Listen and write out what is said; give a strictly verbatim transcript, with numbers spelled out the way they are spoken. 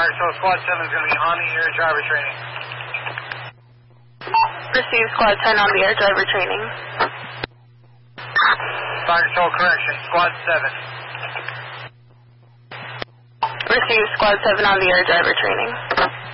Fire Control, Squad seven is going to be on the air driver training. Receive Squad ten on the air driver training. Fire Control, correction, Squad seven. Receive Squad seven on the air driver training.